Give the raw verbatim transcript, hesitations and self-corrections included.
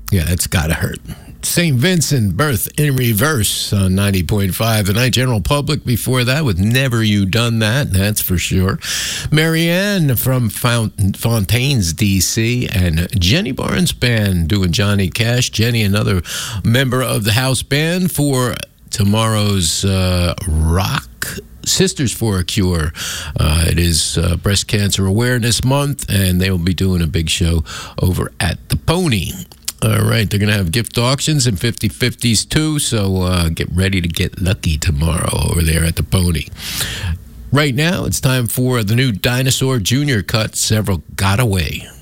Yeah, that's got to hurt. Saint Vincent, Birth in Reverse on ninety point five. The Night General Public before that with Never You Done That, that's for sure. Marianne from Fount- Fontaines, D C, and Jenny Barnes Band doing Johnny Cash. Jenny, another member of the house band for tomorrow's uh, rock Sisters for a Cure. Uh, it is uh, Breast Cancer Awareness Month, and they will be doing a big show over at the Pony. All right, they're going to have gift auctions and fifty-fifties too, so uh, get ready to get lucky tomorrow over there at the Pony. Right now, it's time for the new Dinosaur Junior cut, Several Got Away.